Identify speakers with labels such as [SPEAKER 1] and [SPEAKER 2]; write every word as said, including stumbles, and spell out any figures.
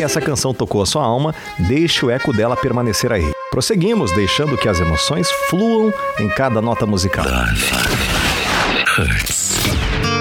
[SPEAKER 1] Se essa canção tocou a sua alma, deixe o eco dela permanecer aí. Prosseguimos, deixando que as emoções fluam em cada nota musical.
[SPEAKER 2] Love hurts.